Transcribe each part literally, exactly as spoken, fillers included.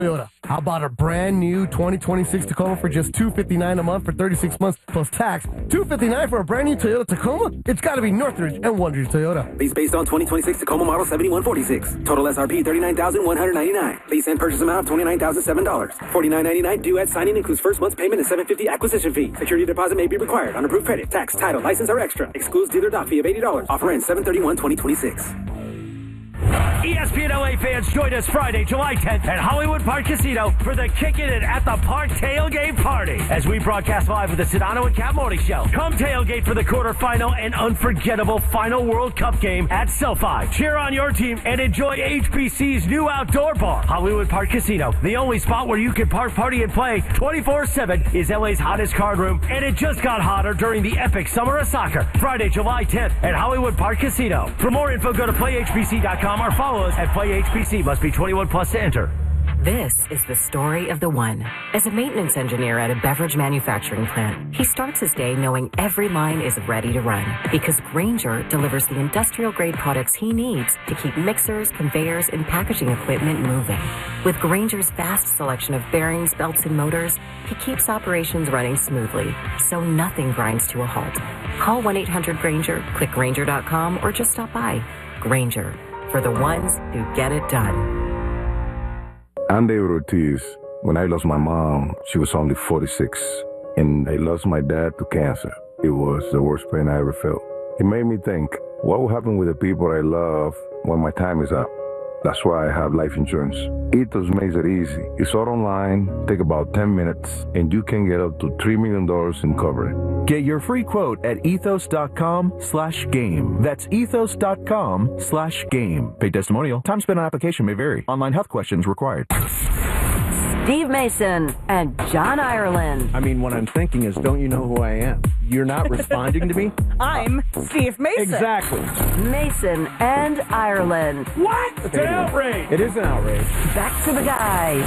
Toyota. How about a brand new twenty twenty-six Tacoma for just two hundred fifty-nine dollars a month for thirty-six months plus tax? two hundred fifty-nine dollars for a brand new Toyota Tacoma? It's got to be Northridge and Wondridge Toyota. Lease based on twenty twenty-six Tacoma model seventy-one forty-six. Total S R P thirty-nine thousand one hundred ninety-nine dollars. Lease and purchase amount of twenty-nine thousand seven dollars. forty-nine ninety-nine due at signing includes first month's payment and seven hundred fifty dollars acquisition fee. Security deposit may be required on approved credit. Tax, title, license, or extra. Excludes dealer dock fee of eighty dollars. Offer ends seven thirty-one twenty twenty-six. E S P N L A fans, join us Friday, July tenth at Hollywood Park Casino for the Kickin' It at the Park tailgate party as we broadcast live with the Sedano and Cat Morning Show. Come tailgate for the quarterfinal and unforgettable final World Cup game at SoFi. Cheer on your team and enjoy H B C's new outdoor bar. Hollywood Park Casino, the only spot where you can park, party, and play twenty-four seven, is L A's hottest card room, and it just got hotter during the epic Summer of Soccer. Friday, July tenth at Hollywood Park Casino. For more info, go to play H B C dot com or follow us at PlayHBC. Must be twenty-one plus to enter. This is the story of the one. As a maintenance engineer at a beverage manufacturing plant, he starts his day knowing every line is ready to run because Grainger delivers the industrial-grade products he needs to keep mixers, conveyors, and packaging equipment moving. With Grainger's vast selection of bearings, belts, and motors, he keeps operations running smoothly, so nothing grinds to a halt. Call one eight hundred Grainger, click Grainger dot com, or just stop by. Grainger, for the ones who get it done. I'm David Ortiz. When I lost my mom, she was only forty-six, and I lost my dad to cancer. It was the worst pain I ever felt. It made me think, what will happen with the people I love when my time is up? That's why I have life insurance. Ethos makes it easy. It's all online, take about ten minutes, and you can get up to three million dollars in coverage. Get your free quote at ethos dot com slash game. That's ethos dot com slash game. Paid testimonial. Time spent on application may vary. Online health questions required. Steve Mason and John Ireland. I mean, what I'm thinking is, don't you know who I am? You're not responding to me? I'm Steve Mason. Exactly. Mason and Ireland. What? It's an outrage. It is an outrage. Back to the guys.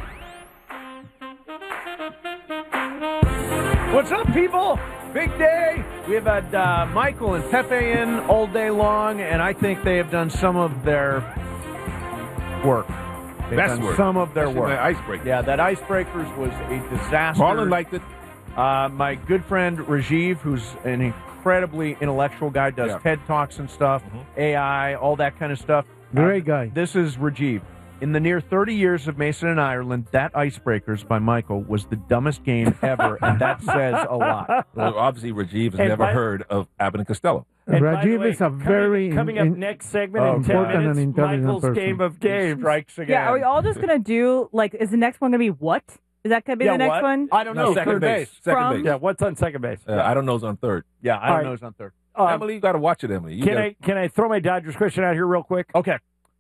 What's up, people? Big day. We have had uh, Michael and Pepe in all day long, and I think they have done some of their work. They've Best done work. some of their Especially work. that icebreaker. Yeah, that Icebreakers was a disaster. Marlon liked it. Uh, my good friend Rajiv, who's an incredibly intellectual guy, does Yeah. TED Talks and stuff, Mhm. A I, all that kind of stuff. Great Uh, guy. This is Rajiv. In the near thirty years of Mason and Ireland, that Icebreakers by Michael was the dumbest game ever, and that says a lot. Well, obviously, Rajiv has And never by- heard of Abbott and Costello. And by the Rajiv way, is a coming- very coming in- up next segment Oh, in ten important and minutes. intelligent Michael's person. game of games. Strikes again. Yeah, are we all just going to do, like, is the next one going to be what? Is that going to be Yeah, the next what? one? I don't know. second Third base. base. Second From- base. Yeah, what's on second base? Uh, I don't know who's on third. Yeah, I All don't right. know who's on third. Um, Emily, you got to watch it, Emily. You can gotta- I can I throw my Dodgers question out here real quick? Okay.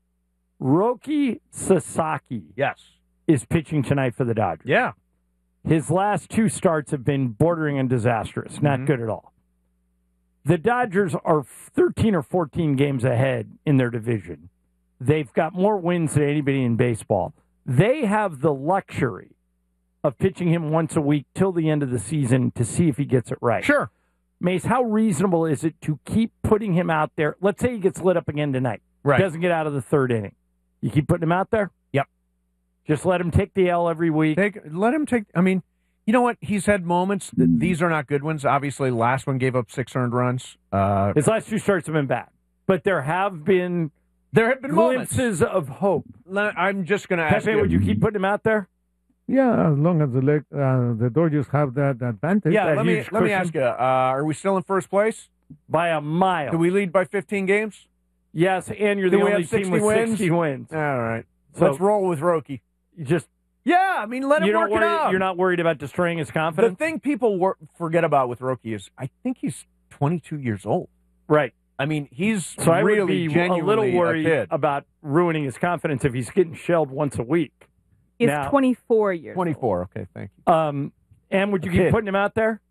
Roki Sasaki Yes. is pitching tonight for the Dodgers. Yeah. His last two starts have been bordering on disastrous, not Mhm. good at all. The Dodgers are thirteen or fourteen games ahead in their division. They've got more wins than anybody in baseball. They have the luxury of pitching him once a week till the end of the season to see if he gets it right. Sure. Mace, how reasonable is it to keep putting him out there? Let's say he gets lit up again tonight. Right. Doesn't get out of the third inning. You keep putting him out there? Yep. Just let him take the L every week. Take, let him take. I mean, you know what? He's had moments. th- These are not good ones. Obviously, last one gave up six earned runs. Uh, His last two starts have been bad. But there have been there have been moments. glimpses of hope. Le- I'm just going to ask Pepe, you. would you keep putting him out there? Yeah, as long as the leg, uh, the Dodgers have that advantage. yeah, that let me huge let me cushion? ask you. Uh, are we still in first place? By a mile. Do we lead by fifteen games? yes, and you're Do the we only have team sixty with wins? sixty wins. All right. So- Let's roll with Roki. You just Yeah, I mean, let him you don't work worry, it out. You're not worried about destroying his The confidence? thing people wor- forget about with Roki is I think he's twenty-two years old. right. I mean, he's So I really would be a genuinely little worried kid. about ruining his confidence if he's getting shelled once a week. He's Now- twenty-four years old. twenty-four. Okay, thank you. Um, and would you A keep kid. putting him out there?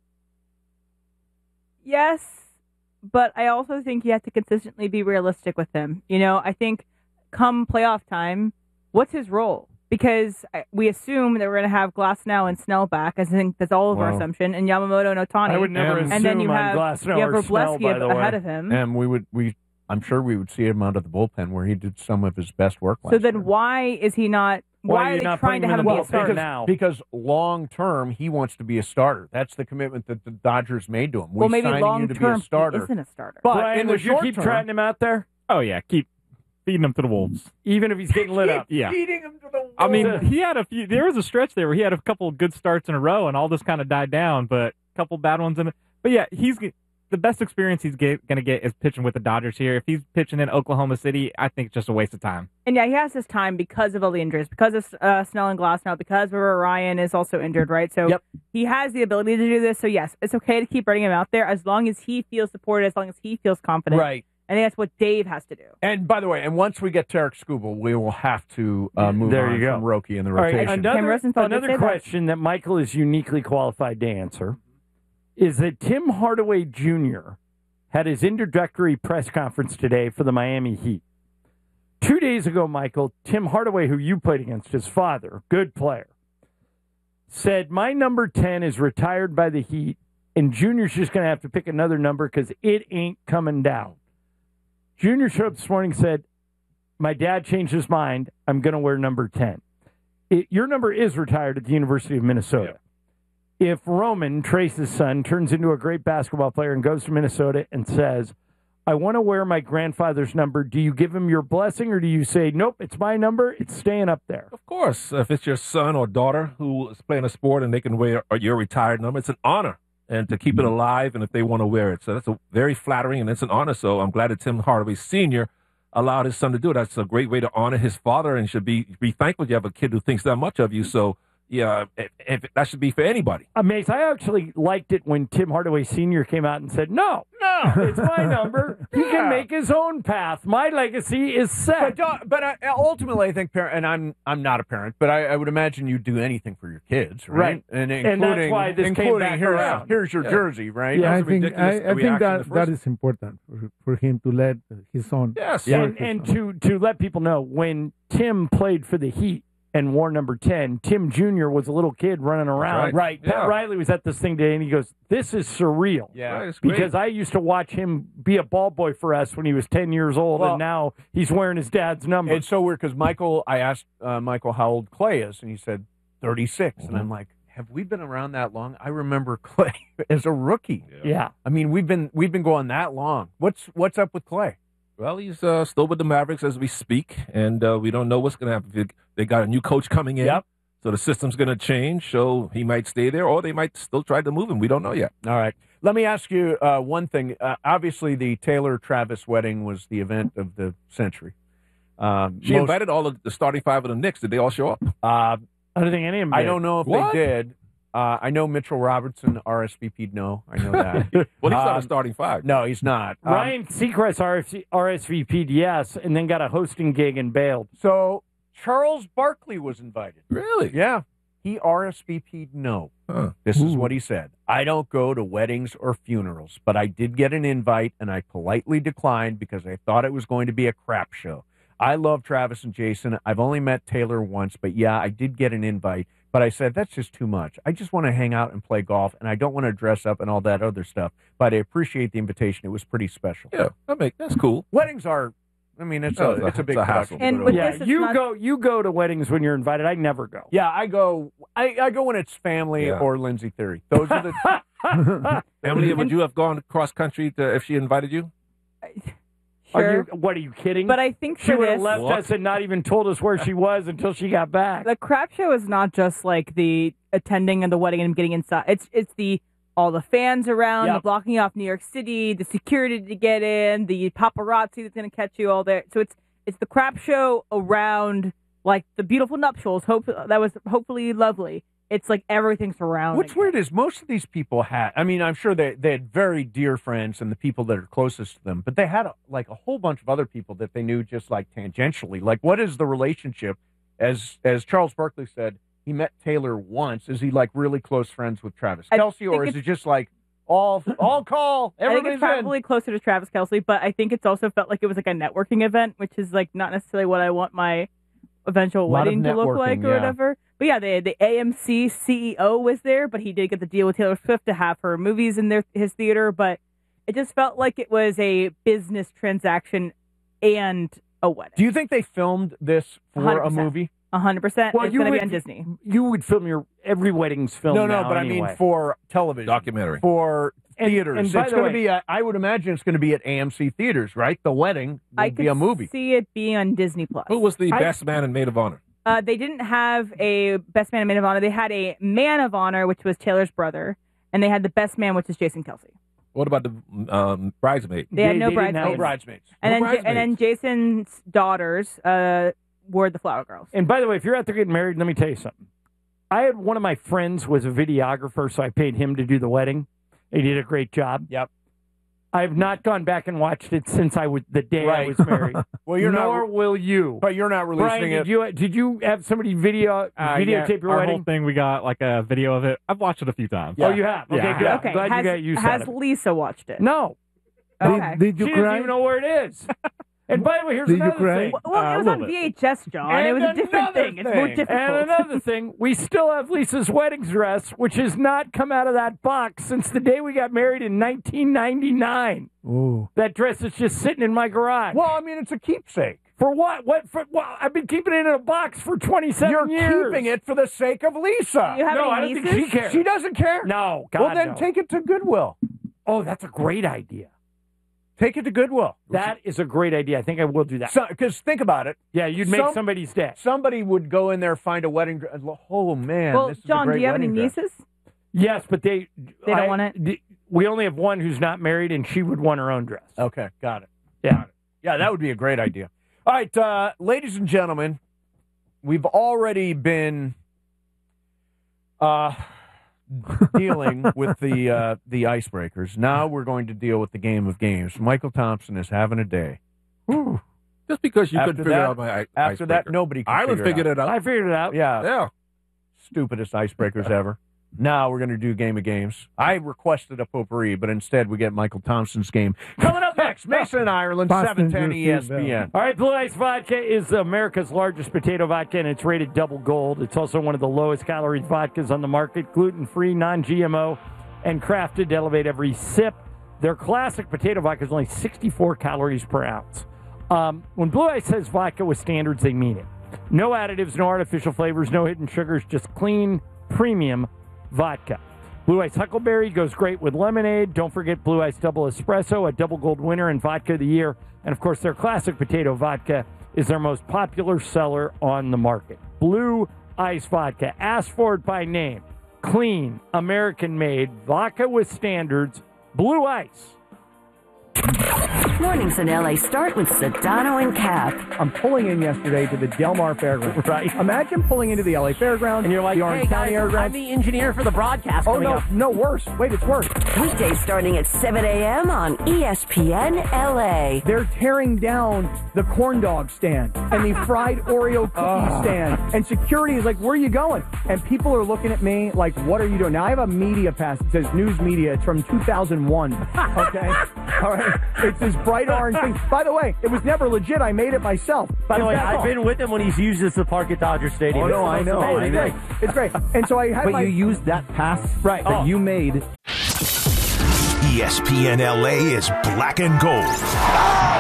Yes, but I also think you have to consistently be realistic with him. You know, I think come playoff time, what's his role? Because I- we assume that we're going to have Glasnow and Snell back. I think that's all of our Wow. assumption. And Yamamoto and Otani. I would never And- assume and then you on have Glasnow you have or Snell, Wroblewski by the ahead way. of him. And we would we I'm sure we would see him out of the bullpen where he did some of his best work last So then year. why is he not Why Why are are you they not trying putting to him have in him the be a starter? because, now? Because long term, he wants to be a starter. That's the commitment that the Dodgers made to him. Well, We maybe signing long you to be a term he starter. isn't a starter. But Brian, in the would you short keep term, trotting him out there? Oh yeah, keep feeding him to the wolves. Even if he's getting lit up. Yeah. feeding him to the wolves. I mean, he had a few. There was a stretch there where he had a couple of good starts in a row, and all this kind of died down. But a couple bad ones in it. But yeah, he's the best experience he's going to get is pitching with the Dodgers here. If he's pitching in Oklahoma City, I think it's just a waste of time. And yeah, he has his time because of all the injuries, because of uh, Snell and Glasnow, because River Ryan is also injured, right? So Yep. he has the ability to do this. So yes, it's okay to keep running him out there as long as he feels supported, as long as he feels confident. Right. I think that's what Dave has to do. And by the way, and once we get Tarek Skubal, we will have to uh, move There on you go. from Roki in the All right, rotation. Cam another, Rosenthal did say another that. question that Michael is uniquely qualified to answer is that Tim Hardaway Junior had his introductory press conference today for the Miami Heat. Two days ago, Michael, Tim Hardaway, who you played against, his father, good player, said, my number ten is retired by the Heat, and Junior's just going to have to pick another number because it ain't coming down. Junior showed up this morning and said, my dad changed his mind. I'm going to wear number ten. It, your number is retired at the University of Minnesota. If Roman, Trace's son, turns into a great basketball player and goes to Minnesota and says, I want to wear my grandfather's number, do you give him your blessing or do you say, nope, it's my number, it's staying up there? Of course, if it's your son or daughter who is playing a sport and they can wear your retired number, it's an honor and to keep it alive and if they want to wear it. So that's a very flattering and it's an honor. So I'm glad that Tim Hardaway Senior allowed his son to do it. That's a great way to honor his father and should be, be thankful you have a kid who thinks that much of you. So yeah, if, if that should be for anybody. Amazing. I actually liked it when Tim Hardaway Senior came out and said, no, no, it's my number. He Yeah. can make his own path. My legacy is set. But, don't- but I, ultimately, I think, parent, and I'm I'm not a parent, but I, I would imagine you'd do anything for your kids, right? Right. And And including, that's why this came including back here's, around. here's your Yeah. jersey, right? Yeah. I That was a think ridiculous I, I think reaction that at first. that is important for, for him to let his son. Yes. work and his and son. to, to let people know, when Tim played for the Heat and wore number ten, Tim Junior was a little kid running around. right. Right. Pat Yeah. Riley was at this thing today, and he goes, this is surreal. Yeah. Right, it's great. Because I used to watch him be a ball boy for us when he was ten years old, Well- and now he's wearing his dad's number. It's so weird because Michael, I asked uh, Michael how old Clay is, and he said thirty-six. And I'm like, have we been around that long? I remember Clay as a rookie. yeah. I mean, we've been we've been going that long. What's what's up with Clay? Well, he's uh, still with the Mavericks as we speak, and uh, we don't know what's going to happen. They got a new coach coming in, Yep. so the system's going to change. So he might stay there, or they might still try to move him. We don't know yet. All right. Let me ask you uh, one thing. Uh, obviously, the Taylor Travis wedding was the event of the century. Um, She most- invited all of the starting five of the Knicks. Did they all show up? Uh, I don't think any of them I did. don't know if What? they did. Uh, I know Mitchell Robertson R S V P'd no. I know that. Well, he's not Um, a starting five. No, he's not. Um, Ryan Seacrest R S V P'd yes, and then got a hosting gig and bailed. So Charles Barkley was invited. Really? Yeah. He R S V P'd no. Huh. This is what he said. I don't go to weddings or funerals, but I did get an invite, and I politely declined because I thought it was going to be a crap show. I love Travis and Jason. I've only met Taylor once, but yeah, I did get an invite. But I said, that's just too much. I just want to hang out and play golf, and I don't want to dress up and all that other stuff. But I appreciate the invitation. It was pretty special. Yeah, that make that's cool. Weddings are, I mean, it's No, a it's a big it's a hassle. production. And to with go to. Yeah, this, it's you not- go you go to weddings when you're invited. I never go. Yeah, I go. I, I go when it's family Yeah. or Lindsay Theory. Those are the. Emily, would you have gone cross country to, if she invited you? Are Sure. you, what are you kidding? But I think she for would have this, left What? us and not even told us where she was until she got back. the crap show is not just like the attending of the wedding and getting inside. It's it's the all the fans around, Yep. the blocking off New York City, the security to get in, the paparazzi that's going to catch you all there. So it's it's the crap show around like the beautiful nuptials. Hope that was hopefully lovely. It's like everything surrounding. What's it. weird is most of these people had. I mean, I'm sure they they had very dear friends and the people that are closest to them, but they had a, like a whole bunch of other people that they knew just like tangentially. Like, what is the relationship? As as Charles Barkley said, he met Taylor once. Is he like really close friends with Travis I Kelce, think or is it's- it just like all all call? I think Everybody's it's probably closer to Travis Kelsey, but I think it's also felt like it was like a networking event, which is like not necessarily what I want my eventual Lot of wedding to look networking, like or yeah. whatever. But yeah, the the A M C C E O was there, but he did get the deal with Taylor Swift to have her movies in their his theater. But it just felt like it was a business transaction and a wedding. Do you think they filmed this for one hundred a percent. movie? one hundred percent. Well, It's you going to would, be on Disney. You would film your every wedding's film. No, no, now but anyway. I mean for television. Documentary. For And- theaters. and it's by the going way- to be, a, I would imagine it's going to be at A M C theaters, right? The wedding will I be could a movie. see it being on Disney Plus. Who was the I- best man in Maid of Honor? Uh, they didn't have a best man and maid of honor. They had a man of honor, which was Taylor's brother, and they had the best man, which is Jason Kelsey. What about the um, bridesmaid? They had no they didn't have bridesmaids. No bridesmaids. And No then Ja- and then Jason's daughters uh, were the flower girls. And by the way, if you're out there getting married, let me tell you something. I had one of my friends was a videographer, so I paid him to do the wedding. He did a great job. Yep. I've not gone back and watched it since I was the day I Right. was married. Well, you're Nor not, will you. but you're not releasing Brian, it. did you did you have somebody video Uh, videotape yeah, your our wedding? whole thing, we got like a video of it. I've watched it a few times. Oh, you have. Okay, Yeah. good. Okay, I'm glad has, you got used has out of it. Lisa watched it? No, Okay. Did, did you she cry? doesn't even know where it is. And by the way, here's Did you another cry? thing. Well, Uh, it was a on little V H S, John. it was a And different another thing. It's more thing. difficult. And another thing, we still have Lisa's wedding dress, which has not come out of that box since the day we got married in nineteen ninety-nine. Oh. That dress is just sitting in my garage. Well, I mean, it's a keepsake. For what? What? For what? I've been keeping it in a box for twenty-seven You're years. keeping it for the sake of Lisa. You have no, any I don't nieces? think she cares. She doesn't care. No, God, well, then no. take it to Goodwill. Oh, that's a great idea. Take it to Goodwill. That is a great idea. I think I will do that. Because think about it. Yeah, you'd make Some- somebody's day. Somebody would go in there, find a wedding dress. Oh, man. Well, this is a John, do great you have any wedding dress. nieces? Yes, but they They don't I- want it? d- We only have one who's not married, and she would want her own dress. Okay, got it. Yeah. Yeah, that would be a great idea. All right, uh, ladies and gentlemen, we've already been uh, dealing with the uh, the icebreakers. Now we're going to deal with the game of games. Michael Thompson is having a day. Whew. Just because you After couldn't figure that- out my i- After that, icebreaker. nobody can Ireland figure figured it out. it out. I figured it out. Yeah, Yeah. stupidest icebreakers ever. Now we're going to do Game of Games. I requested a potpourri, but instead we get Michael Thompson's game. Coming up next, Mason, Ireland, Boston seven ten E S Juice, P N. All right, Blue Ice Vodka is America's largest potato vodka, and it's rated double gold. It's also one of the lowest calorie vodkas on the market, gluten-free, non-G M O, and crafted to elevate every sip. Their classic potato vodka is only sixty-four calories per ounce. Um, when Blue Ice says vodka with standards, they mean it. No additives, no artificial flavors, no hidden sugars, just clean, premium vodka. Blue Ice Huckleberry goes great with lemonade. Don't forget Blue Ice Double Espresso, a double gold winner in Vodka of the Year. And, of course, their classic potato vodka is their most popular seller on the market. Blue Ice Vodka. Ask for it by name. Clean, American-made, vodka with standards. Blue Ice. Mornings in L A start with Sedano and Cap. I'm pulling in yesterday to the Del Mar Fairgrounds. Right. Imagine pulling into the L A Fairgrounds. And you're like, the Orange hey, County guys, Fairgrounds. I'm the engineer for the broadcast Oh, coming no, up. no, worse. Wait, it's worse. Weekdays starting at seven a.m. on E S P N L A. They're tearing down the corn dog stand and the fried Oreo cookie stand. And security is like, where are you going? And people are looking at me like, what are you doing? Now, I have a media pass that says news media. It's from two thousand one. Okay? All right? It's this bright orange thing. By the way, it was never legit. I made it myself. By the way, That's I've all. been with him when he's used this to park at Dodger Stadium. Oh, no, I It's know. I amazing. know. It's great. And so I had But my... you used that pass Right. that Oh. you made. E S P N L A is black and gold.